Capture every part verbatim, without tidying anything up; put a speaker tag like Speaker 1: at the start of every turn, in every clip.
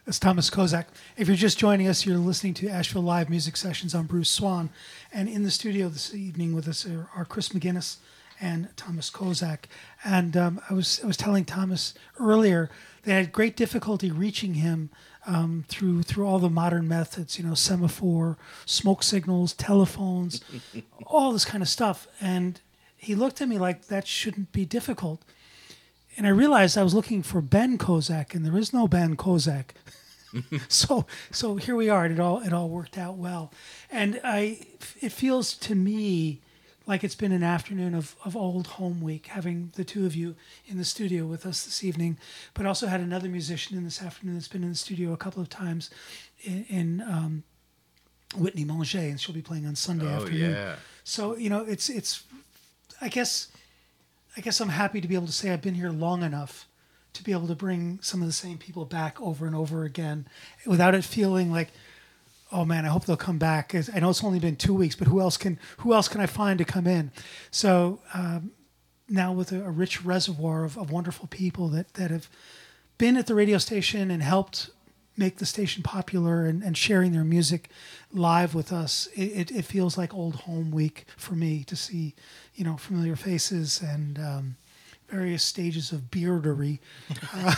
Speaker 1: It's Thomas Kozak. If you're just joining us, you're listening to Asheville Live Music Sessions on Bruce Swan. And in the studio this evening with us are, are Chris McGinnis and Thomas Kozak. And um, I was I was telling Thomas earlier they had great difficulty reaching him um, through through all the modern methods, you know, semaphore, smoke signals, telephones, all this kind of stuff. And he looked at me like that shouldn't be difficult. And I realized I was looking for Ben Kozak, and there is no Ben Kozak. so so here we are. It all it all worked out well, and I it feels to me like it's been an afternoon of, of old home week, having the two of you in the studio with us this evening, but also had another musician in this afternoon that's been in the studio a couple of times in, in um, Whitney Manger, and she'll be playing on Sunday
Speaker 2: oh,
Speaker 1: afternoon.
Speaker 2: Yeah.
Speaker 1: So you know it's it's I guess. I guess I'm happy to be able to say I've been here long enough to be able to bring some of the same people back over and over again without it feeling like, oh man, I hope they'll come back. I know it's only been two weeks, but who else can who else can I find to come in? So um, now with a, a rich reservoir of, of wonderful people that, that have been at the radio station and helped make the station popular and, and sharing their music live with us, it, it, it feels like old home week for me to see, you know, familiar faces and um, various stages of beardery. Uh,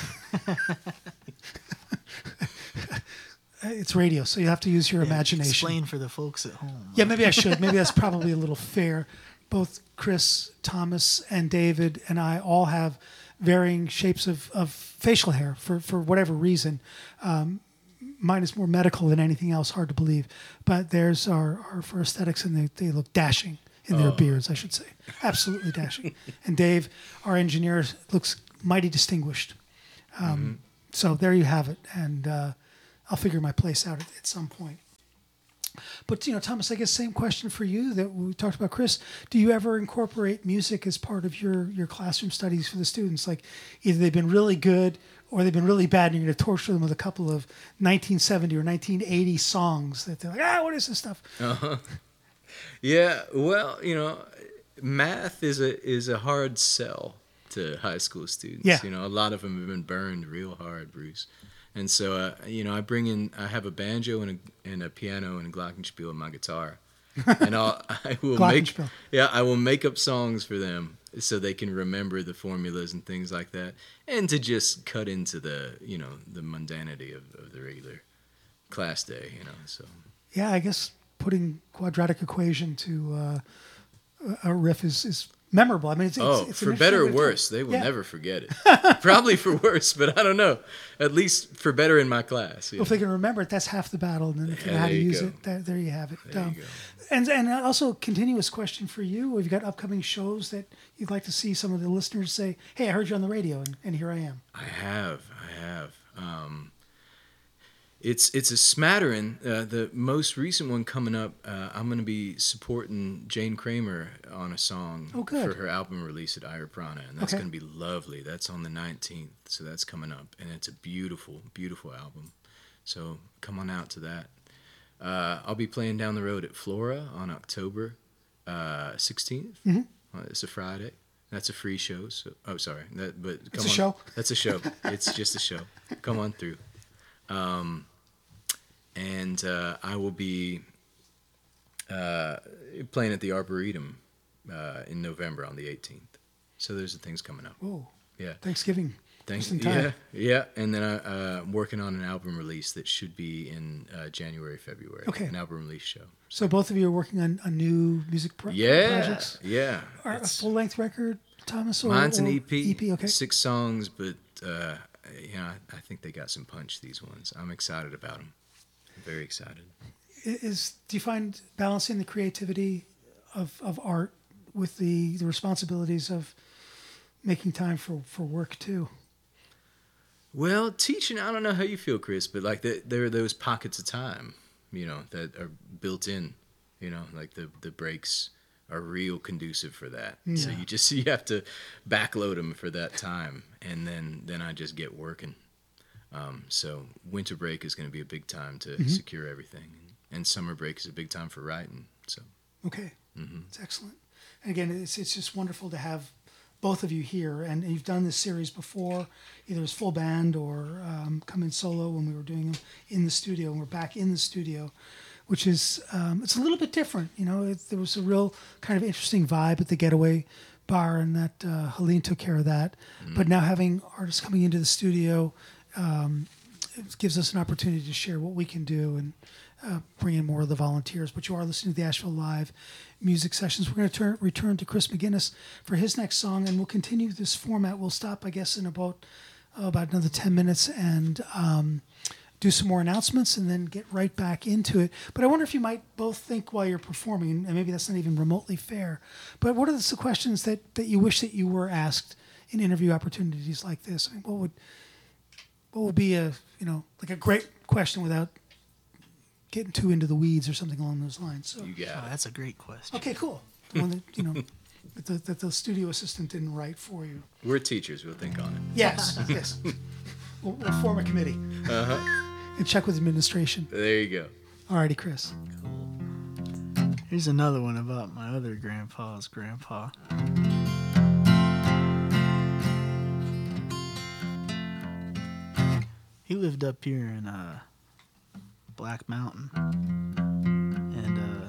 Speaker 1: it's radio, so you have to use your
Speaker 3: yeah,
Speaker 1: imagination.
Speaker 3: Explain for the folks at home.
Speaker 1: Yeah, maybe I should. Maybe that's probably a little fair. Both Chris, Thomas, and David and I all have varying shapes of, of facial hair for, for whatever reason. Um, mine is more medical than anything else, hard to believe. But theirs are, are for aesthetics, and they, they look dashing in their oh. beards, I should say. Absolutely dashing. And Dave, our engineer, looks mighty distinguished. Um, mm-hmm. So there you have it. And uh, I'll figure my place out at, at some point. But, you know, Thomas, I guess same question for you that we talked about, Chris. Do you ever incorporate music as part of your, your classroom studies for the students? Like either they've been really good or they've been really bad and you're going to torture them with a couple of nineteen seventy or nineteen eighty songs that they're like, ah, what is this stuff?
Speaker 2: Uh-huh. Yeah, well, you know, math is a is a hard sell to high school students.
Speaker 1: Yeah.
Speaker 2: You know, a lot of them have been burned real hard, Bruce. And so, uh, you know, I bring in, I have a banjo and a, and a piano and a glockenspiel and my guitar. And I'll, I will make, yeah, I will make up songs for them so they can remember the formulas and things like that. And to just cut into the, you know, the mundanity of, of the regular class day, you know, so.
Speaker 1: Yeah, I guess putting quadratic equation to uh, a riff is, is memorable. I mean, it's,
Speaker 2: oh,
Speaker 1: it's, it's
Speaker 2: for better or worse, they will
Speaker 1: yeah.
Speaker 2: never forget it. Probably for worse, but I don't know. At least for better in my class.
Speaker 1: Well, if they can remember it, that's half the battle. And then if they know
Speaker 2: yeah,
Speaker 1: how to use
Speaker 2: go.
Speaker 1: it, there, there you have it.
Speaker 2: There
Speaker 1: Um,
Speaker 2: you go.
Speaker 1: And and also continuous question for you. We've got upcoming shows that you'd like to see some of the listeners say, hey, I heard you on the radio, and, and here I am.
Speaker 2: I have. I have. Um, It's it's a smattering. Uh, the most recent one coming up, uh, I'm going to be supporting Jane Kramer on a song
Speaker 1: oh, good.
Speaker 2: for her album release at Ira Prana, and that's
Speaker 1: okay.
Speaker 2: going to be lovely. That's on the nineteenth, so that's coming up, and it's a beautiful, beautiful album. So come on out to that. Uh, I'll be playing down the road at Flora on October uh, sixteenth.
Speaker 1: Mm-hmm.
Speaker 2: Uh, it's a Friday. That's a free show. So oh, sorry, that but come
Speaker 1: it's
Speaker 2: on.
Speaker 1: a show.
Speaker 2: That's a show. It's just a show. Come on through. Um, and uh, I will be uh, playing at the Arboretum uh, in November on the eighteenth. So there's the things coming up.
Speaker 1: Oh,
Speaker 2: yeah.
Speaker 1: Thanksgiving.
Speaker 2: Thanks.
Speaker 1: Just in time.
Speaker 2: Yeah, yeah. And then I, uh, I'm working on an album release that should be in uh, January, February.
Speaker 1: Okay.
Speaker 2: An album release show.
Speaker 1: So both of you are working on, on new music pro-
Speaker 2: yeah,
Speaker 1: projects?
Speaker 2: Yeah,
Speaker 1: Are a
Speaker 2: It's-
Speaker 1: full-length record, Thomas? Or,
Speaker 2: Mine's an
Speaker 1: or
Speaker 2: E P.
Speaker 1: E P, okay.
Speaker 2: Six songs, but uh, you know, I, I think they got some punch. These ones. I'm excited about them. I'm very excited.
Speaker 1: Is do you find balancing the creativity of, of art with the, the responsibilities of making time for, for work too?
Speaker 2: Well, teaching, I don't know how you feel, Chris, but like the, there are those pockets of time, you know, that are built in, you know, like the, the breaks are real conducive for that. Yeah. So you just, you have to backload them for that time. And then, then I just get working. Um, so winter break is going to be a big time to mm-hmm. secure everything. And summer break is a big time for writing. So.
Speaker 1: Okay.
Speaker 2: Mm-hmm.
Speaker 1: It's excellent. And again, it's, it's just wonderful to have both of you here, and you've done this series before, either as full band or um, come in solo when we were doing them in the studio, and we're back in the studio, which is um, it's a little bit different. You know, it, there was a real kind of interesting vibe at the Getaway Bar, and that uh, Helene took care of that. Mm. But now having artists coming into the studio, um, it gives us an opportunity to share what we can do and uh, bring in more of the volunteers. But you are listening to the Asheville Live music sessions. We're going to turn, return to Chris McGinnis for his next song, and we'll continue this format. We'll stop, I guess, in about uh, about another ten minutes and um, do some more announcements and then get right back into it. But I wonder if you might both think while you're performing, and maybe that's not even remotely fair, but what are the questions that, that you wish that you were asked in interview opportunities like this? I mean, what would what would be a, you know, like a great question without getting too into the weeds or something along those lines? So,
Speaker 2: you got
Speaker 3: oh,
Speaker 2: it.
Speaker 3: That's a great question.
Speaker 1: Okay, cool. The one that, you know, that the, that the studio assistant didn't write for you.
Speaker 2: We're teachers. We'll think on it.
Speaker 1: Yes, yes. We'll, we'll form a committee.
Speaker 2: Uh-huh.
Speaker 1: And check with administration.
Speaker 2: There you go.
Speaker 1: All righty, Chris.
Speaker 3: Cool. Here's another one about my other grandpa's grandpa. He lived up here in uh, Black Mountain. And uh,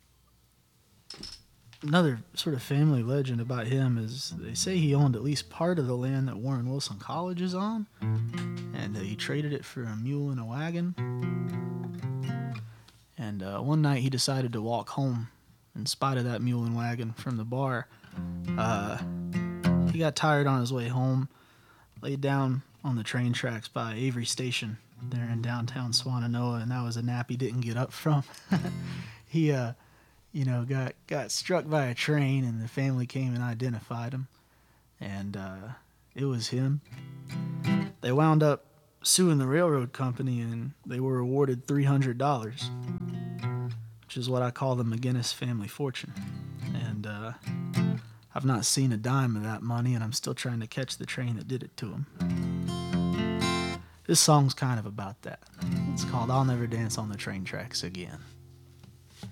Speaker 3: another sort of family legend about him is they say he owned at least part of the land that Warren Wilson College is on. And uh, he traded it for a mule and a wagon. And uh, one night he decided to walk home in spite of that mule and wagon from the bar. Uh, he got tired on his way home, laid down on the train tracks by Avery Station there in downtown Swannanoa, and that was a nap he didn't get up from. he, uh, you know, got, got struck by a train, and the family came and identified him. And uh, it was him. They wound up suing the railroad company, and they were awarded three hundred dollars, which is what I call the McGinnis family fortune. And uh, I've not seen a dime of that money, and I'm still trying to catch the train that did it to him. This song's kind of about that. It's called I'll Never Dance on the Train Tracks Again.